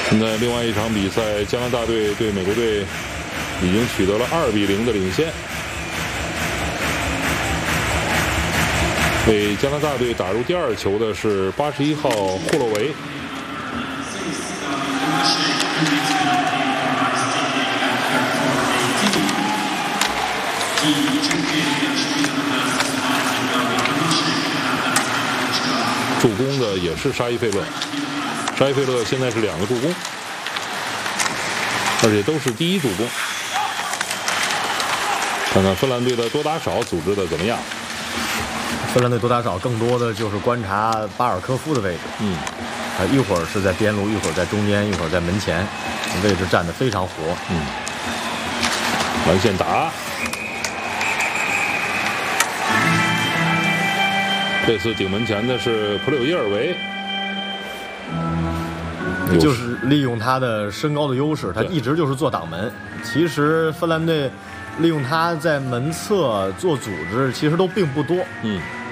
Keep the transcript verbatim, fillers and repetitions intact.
现在另外一场比赛，加拿大队对美国队已经取得了二比零的领先。为加拿大队打入第二球的是八十一号霍洛维。助攻的也是沙伊费勒，沙伊费勒现在是两个助攻，而且都是第一助攻。看看芬兰队的多打少组织的怎么样？ 芬兰队多打少更多的就是观察巴尔科夫的位置。 嗯， 啊，一会儿是在边路，一会儿在中间，一会儿在门前，位置站得非常活。 嗯，完线打。这次顶门前的是普柳伊尔维， 就是利用他的身高的优势，他一直就是做挡门。其实芬兰队利用他在门侧做组织，其实都并不多。 嗯，